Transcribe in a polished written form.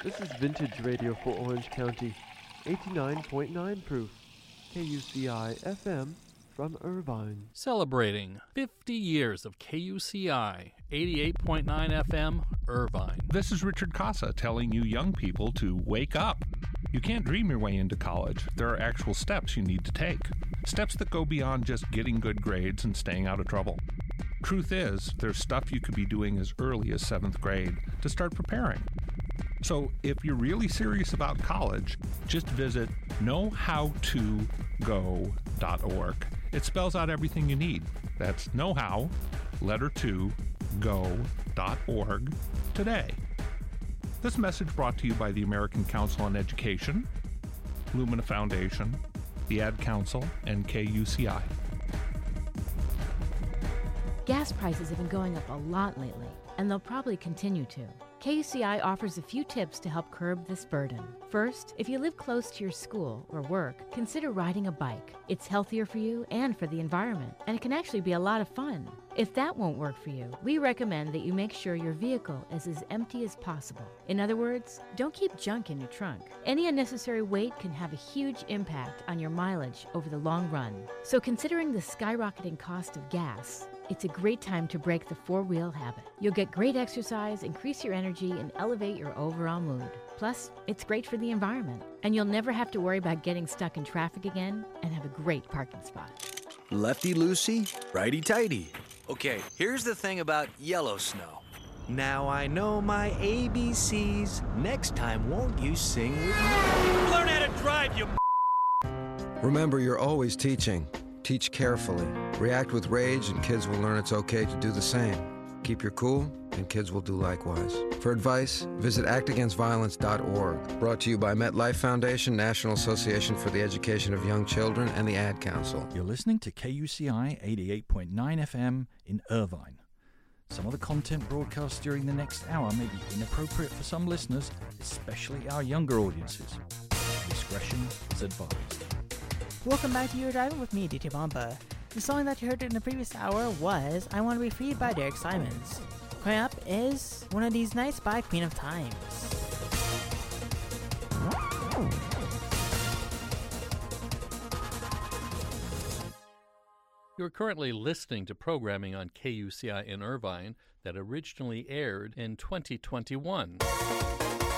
This is Vintage Radio for Orange County, 89.9 proof, KUCI FM from Irvine. Celebrating 50 years of KUCI, 88.9 FM, Irvine. This is Richard Casa telling you young people to wake up. You can't dream your way into college. There are actual steps you need to take. Steps that go beyond just getting good grades and staying out of trouble. Truth is, there's stuff you could be doing as early as 7th grade to start preparing. So if you're really serious about college, just visit knowhowtogo.org. It spells out everything you need. That's knowhow, letter 2, go.org today. This message brought to you by the American Council on Education, Lumina Foundation, the Ad Council, and KUCI. Gas prices have been going up a lot lately, and they'll probably continue to. KUCI offers a few tips to help curb this burden. First, if you live close to your school or work, consider riding a bike. It's healthier for you and for the environment, and it can actually be a lot of fun. If that won't work for you, we recommend that you make sure your vehicle is as empty as possible. In other words, don't keep junk in your trunk. Any unnecessary weight can have a huge impact on your mileage over the long run. So considering the skyrocketing cost of gas, it's a great time to break the four-wheel habit. You'll get great exercise, increase your energy, and elevate your overall mood. Plus, it's great for the environment, and you'll never have to worry about getting stuck in traffic again and have a great parking spot. Lefty-loosey, righty-tighty. Okay, here's the thing about yellow snow. Now I know my ABCs. Next time, won't you sing with me? Learn how to drive, you Remember, you're always teaching. Teach carefully. React with rage, and kids will learn it's okay to do the same. Keep your cool, and kids will do likewise. For advice, visit actagainstviolence.org. Brought to you by MetLife Foundation, National Association for the Education of Young Children, and the Ad Council. You're listening to KUCI 88.9 FM in Irvine. Some of the content broadcast during the next hour may be inappropriate for some listeners, especially our younger audiences. Discretion is advised. Welcome back to Your Driving with me, DJ Bomba. The song that you heard in the previous hour was I Want to Be Free by Derek Simons. Coming up is One of These Nights by Queen of Times. You're currently listening to programming on KUCI in Irvine that originally aired in 2021.